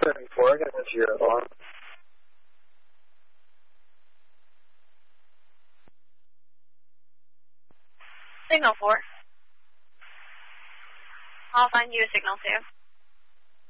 474, I got a your alarm. Signal 4. I'll find you a signal 2.